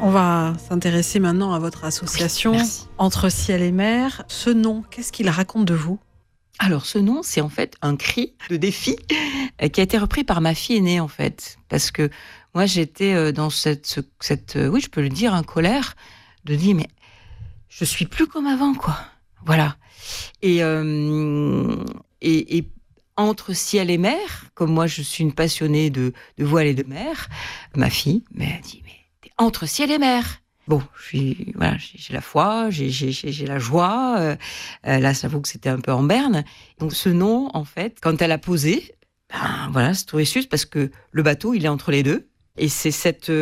On va s'intéresser maintenant à votre association Entre ciel et mer. Ce nom, qu'est-ce qu'il raconte de vous ? Alors, ce nom, c'est en fait un cri de défi qui a été repris par ma fille aînée, en fait. Parce que moi, j'étais dans cette oui, je peux le dire, colère, de dire, mais je suis plus comme avant, quoi. Voilà. Et entre ciel et mer, comme moi, je suis une passionnée de voile et de mer, ma fille m'a dit, mais t'es entre ciel et mer. Bon, j'ai la foi, j'ai la joie. Là, j'avoue que c'était un peu en berne. Donc, ce nom, en fait, quand elle a posé, c'est tout juste parce que le bateau, il est entre les deux. Et c'est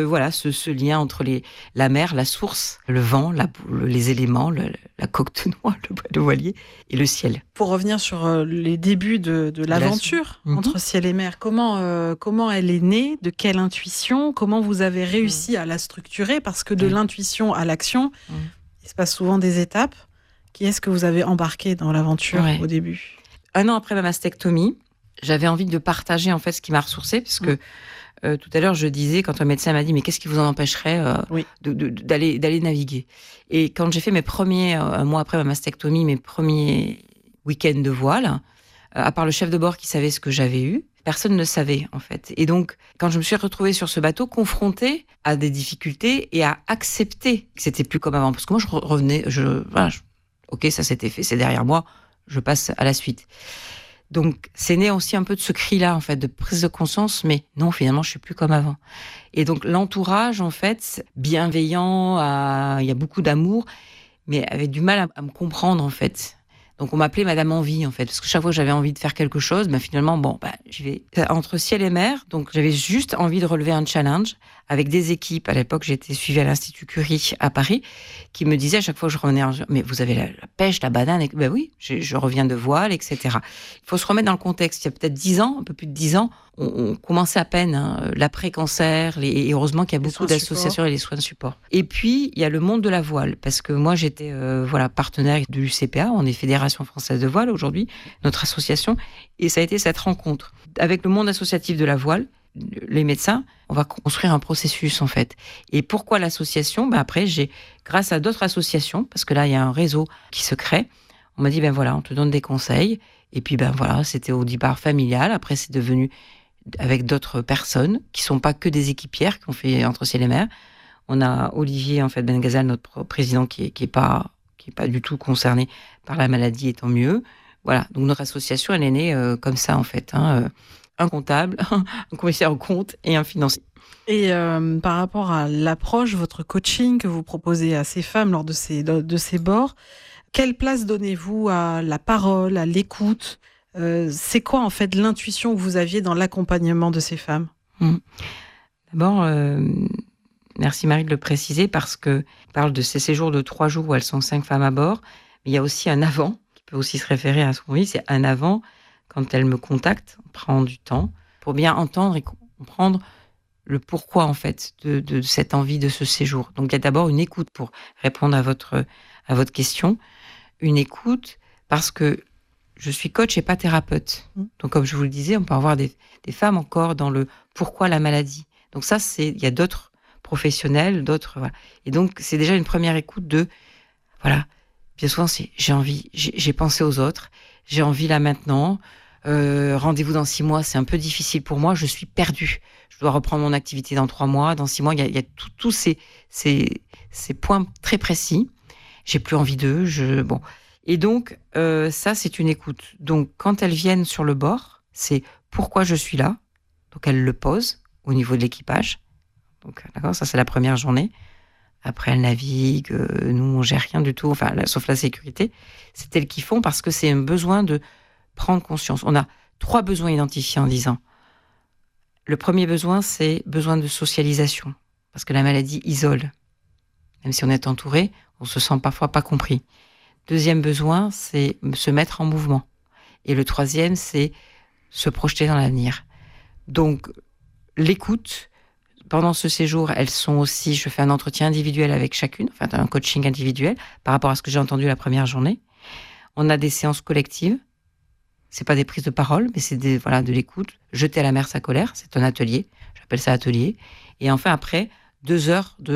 ce lien entre la mer, la source, le vent, les éléments, la coque de noix, le voilier et le ciel. Pour revenir sur les débuts de l'aventure entre ciel et mer, comment elle est née ? De quelle intuition ? Comment vous avez réussi à la structurer ? Parce que de l'intuition à l'action, il se passe souvent des étapes. Qui est-ce que vous avez embarqué dans l'aventure au début ? 1 an après ma mastectomie, j'avais envie de partager en fait ce qui m'a ressourcée, parce que tout à l'heure, je disais, quand un médecin m'a dit « Mais qu'est-ce qui vous en empêcherait d'aller naviguer ?» Et quand j'ai fait mes premiers, un mois après ma mastectomie, mes premiers week-ends de voile, à part le chef de bord qui savait ce que j'avais eu, personne ne savait, en fait. Et donc, quand je me suis retrouvée sur ce bateau, confrontée à des difficultés et à accepter que c'était plus comme avant. Parce que moi, je revenais, ok, ça s'était fait, c'est derrière moi, je passe à la suite. Donc, c'est né aussi un peu de ce cri-là, en fait, de prise de conscience, mais non, finalement, je suis plus comme avant. Et donc, l'entourage, en fait, bienveillant, il y a beaucoup d'amour, mais avait du mal à me comprendre, en fait. Donc, on m'appelait Madame Envie, en fait, parce que chaque fois que j'avais envie de faire quelque chose, finalement, j'y vais. Entre ciel et mer, donc j'avais juste envie de relever un challenge avec des équipes. À l'époque, j'étais suivie à l'Institut Curie à Paris, qui me disaient à chaque fois que je revenais, mais vous avez la pêche, la banane, oui, je reviens de voile, etc. Il faut se remettre dans le contexte. Il y a peut-être 10 ans, un peu plus de 10 ans, on commençait à peine l'après-cancer, et heureusement qu'il y a beaucoup d'associations et les soins de support. Et puis, il y a le monde de la voile, parce que moi, j'étais partenaire de l'UCPA, on est Fédération Française de Voile aujourd'hui, notre association, et ça a été cette rencontre avec le monde associatif de la voile. Les médecins, on va construire un processus, en fait. Et pourquoi l'association ? Après, grâce à d'autres associations, parce que là, il y a un réseau qui se crée, on m'a dit, on te donne des conseils. Et puis, c'était au départ familial. Après, c'est devenu avec d'autres personnes qui sont pas que des équipières, qui ont fait Entre ciel et mer. On a Olivier, en fait, Benghazal, notre président, qui est pas du tout concerné par la maladie, et tant mieux. Voilà. Donc, notre association, elle est née comme ça, en fait, un comptable, un commissaire aux comptes et un financier. Et par rapport à l'approche, votre coaching que vous proposez à ces femmes lors de ces bords, quelle place donnez-vous à la parole, à l'écoute ? C'est quoi en fait l'intuition que vous aviez dans l'accompagnement de ces femmes ? D'abord, merci Marie de le préciser, parce que on parle de ces séjours de 3 jours où elles sont 5 femmes à bord, mais il y a aussi un avant, qui peut aussi se référer à ce qu'on vit, c'est un avant. Quand elle me contacte, on prend du temps pour bien entendre et comprendre le pourquoi, en fait, de cette envie de ce séjour. Donc, il y a d'abord une écoute pour répondre à votre question. Une écoute parce que je suis coach et pas thérapeute. Donc, comme je vous le disais, on peut avoir des femmes encore dans le pourquoi la maladie. Donc ça, il y a d'autres professionnels, voilà. Et donc, c'est déjà une première écoute bien souvent, c'est j'ai pensé aux autres, j'ai envie là maintenant, rendez-vous dans 6 mois, c'est un peu difficile pour moi, je suis perdue. Je dois reprendre mon activité dans 3 mois, dans 6 mois, il y a tous ces points très précis. J'ai plus envie d'eux, Et donc, ça, c'est une écoute. Donc, quand elles viennent sur le bord, c'est pourquoi je suis là. Donc, elles le posent au niveau de l'équipage. Donc, d'accord, ça, c'est la première journée. Après, elles naviguent, nous, on gère rien du tout, sauf la sécurité. C'est elles qui font, parce que c'est un besoin de prendre conscience. On a 3 besoins identifiés en 10 ans. Le premier besoin, c'est besoin de socialisation, parce que la maladie isole. Même si on est entouré, on se sent parfois pas compris. Deuxième besoin, c'est se mettre en mouvement. Et le troisième, c'est se projeter dans l'avenir. Donc, l'écoute. Pendant ce séjour, je fais un entretien individuel avec chacune, un coaching individuel par rapport à ce que j'ai entendu la première journée. On a des séances collectives. C'est pas des prises de parole, mais c'est de l'écoute. Jeter à la mer sa colère, c'est un atelier. J'appelle ça atelier. Et enfin, après, 2 heures de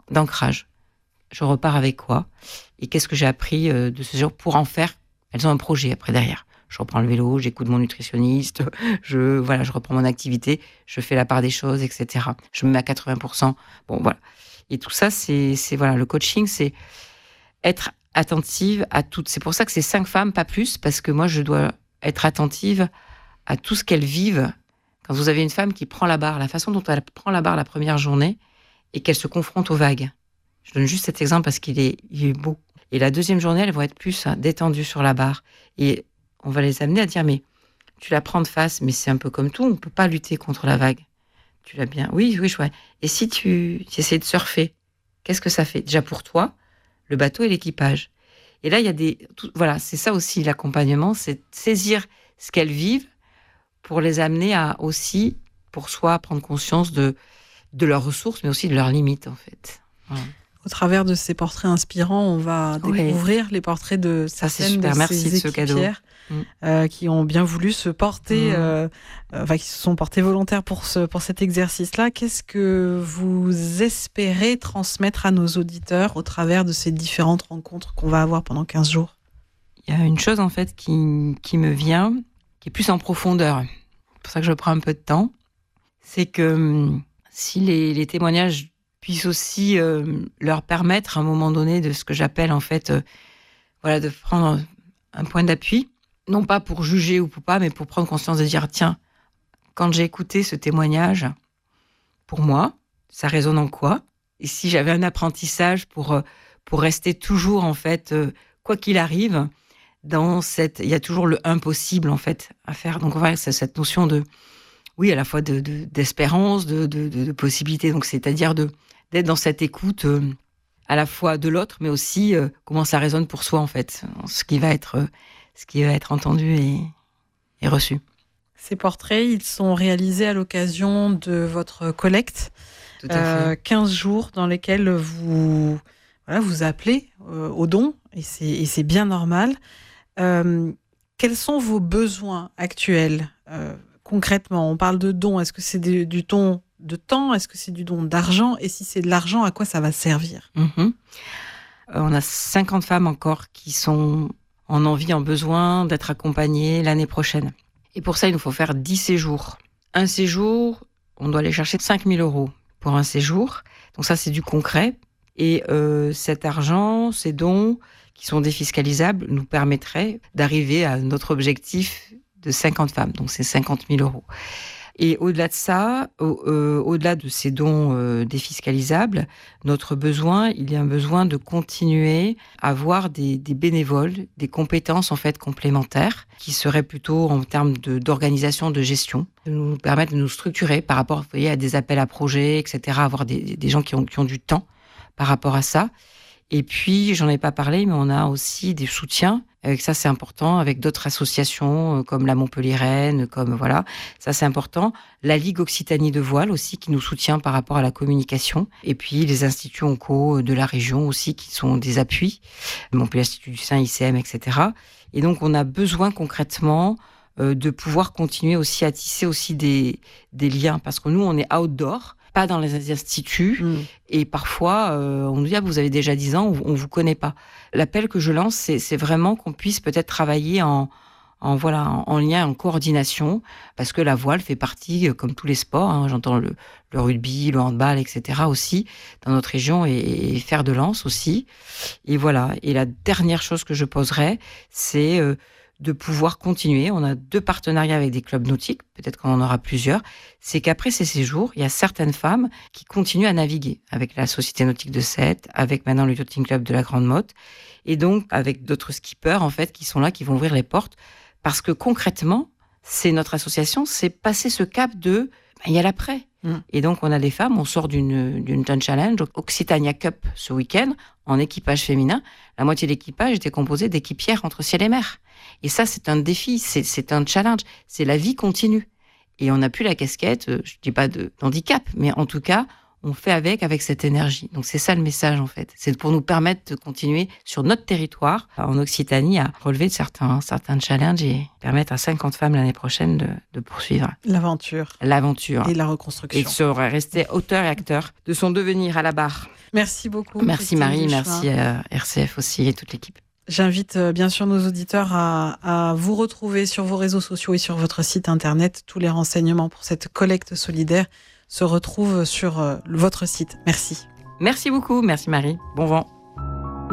d'ancrage. Je repars avec quoi? Et qu'est-ce que j'ai appris de ce jour pour en faire? Elles ont un projet après derrière. Je reprends le vélo, j'écoute mon nutritionniste, je reprends mon activité, je fais la part des choses, etc. Je me mets à 80%. Bon, voilà. Et tout ça, c'est voilà, le coaching, c'est être attentive à toutes. C'est pour ça que c'est 5 femmes, pas plus, parce que moi, je dois être attentive à tout ce qu'elles vivent. Quand vous avez une femme qui prend la barre, la façon dont elle prend la barre la première journée et qu'elle se confronte aux vagues. Je donne juste cet exemple parce qu'il est beau. Et la deuxième journée, elles vont être plus détendues sur la barre. Et on va les amener à dire, mais tu la prends de face, mais c'est un peu comme tout, on ne peut pas lutter contre la vague. Tu l'as bien. Oui, je vois. Et si tu essaies de surfer, qu'est-ce que ça fait? Déjà pour toi, le bateau et l'équipage. Et là, il y a voilà, c'est ça aussi l'accompagnement, c'est saisir ce qu'elles vivent pour les amener à aussi, pour soi, prendre conscience de leurs ressources, mais aussi de leurs limites, en fait. Voilà. Au travers de ces portraits inspirants, on va découvrir les portraits de certaines de ces équipières qui ont bien voulu se porter, qui se sont portées volontaires pour cet exercice-là. Qu'est-ce que vous espérez transmettre à nos auditeurs au travers de ces différentes rencontres qu'on va avoir pendant 15 jours? Il y a une chose, en fait, qui me vient, qui est plus en profondeur. C'est pour ça que je prends un peu de temps. C'est que si les témoignages puissent aussi leur permettre à un moment donné de ce que j'appelle en fait, de prendre un point d'appui, non pas pour juger ou pour pas, mais pour prendre conscience de dire tiens, quand j'ai écouté ce témoignage, pour moi, ça résonne en quoi? Et si j'avais un apprentissage pour rester toujours en fait, quoi qu'il arrive, il y a toujours le impossible en fait à faire. Donc voilà, c'est cette notion de à la fois d'espérance, de possibilité. Donc c'est-à-dire d'être dans cette écoute à la fois de l'autre, mais aussi comment ça résonne pour soi en fait, ce qui va être entendu et reçu. Ces portraits, ils sont réalisés à l'occasion de votre collecte. Tout à fait. 15 jours dans lesquels vous appelez au don, et c'est bien normal. Quels sont vos besoins actuels concrètement? On parle de dons. Est-ce que c'est du don de temps? Est-ce que c'est du don d'argent? Et si c'est de l'argent, à quoi ça va servir? On a 50 femmes encore qui sont en envie, en besoin d'être accompagnées l'année prochaine. Et pour ça, il nous faut faire 10 séjours. Un séjour, on doit aller chercher 5 000 € pour un séjour. Donc ça, c'est du concret. Et cet argent, ces dons qui sont défiscalisables, nous permettraient d'arriver à notre objectif de 50 femmes. Donc c'est 50 000 €. Et au-delà de ça, au-delà de ces dons défiscalisables, il y a un besoin de continuer à avoir des bénévoles, des compétences en fait complémentaires, qui seraient plutôt en termes d'organisation, de gestion, de nous permettre de nous structurer par rapport, à des appels à projets, etc., avoir des gens qui ont du temps par rapport à ça. Et puis, j'en ai pas parlé, mais on a aussi des soutiens. Ça, c'est important, avec d'autres associations comme la Montpelliéraine, ça c'est important. La Ligue Occitanie de voile aussi, qui nous soutient par rapport à la communication. Et puis les instituts onco de la région aussi, qui sont des appuis. Montpellier Institut du Sein, ICM, etc. Et donc, on a besoin concrètement de pouvoir continuer aussi à tisser aussi des liens. Parce que nous, on est outdoor, pas dans les instituts, et parfois on nous dit vous avez déjà 10 ans, on vous connaît pas. L'appel que je lance, c'est vraiment qu'on puisse peut-être travailler en lien, en coordination, parce que la voile fait partie, comme tous les sports, j'entends le rugby, le handball, etc. aussi, dans notre région, et fer de lance aussi. Et voilà. Et la dernière chose que je poserai, c'est de pouvoir continuer. On a 2 partenariats avec des clubs nautiques, peut-être qu'on en aura plusieurs. C'est qu'après ces séjours, il y a certaines femmes qui continuent à naviguer avec la Société Nautique de Sète, avec maintenant le Yachting Club de la Grande Motte, et donc avec d'autres skippers en fait qui sont là, qui vont ouvrir les portes, parce que concrètement, c'est notre association, c'est passer ce cap de il y a l'après. Et donc on a des femmes, on sort d'une challenge Occitania Cup ce week-end en équipage féminin. La moitié de l'équipage était composée d'équipières entre ciel et mer. Et ça, c'est un défi, c'est un challenge, c'est la vie continue. Et on n'a plus la casquette, je dis pas d'handicap, mais en tout cas, on fait avec cette énergie. Donc c'est ça le message en fait. C'est pour nous permettre de continuer sur notre territoire, en Occitanie, à relever certains challenges et permettre à 50 femmes l'année prochaine de poursuivre. L'aventure. Et la reconstruction. Et de rester auteur et acteur de son devenir à la barre. Merci beaucoup. Merci Marie, merci à RCF aussi et toute l'équipe. J'invite bien sûr nos auditeurs à vous retrouver sur vos réseaux sociaux et sur votre site internet. Tous les renseignements pour cette collecte solidaire se retrouvent sur votre site. Merci. Merci beaucoup, merci Marie. Bon vent.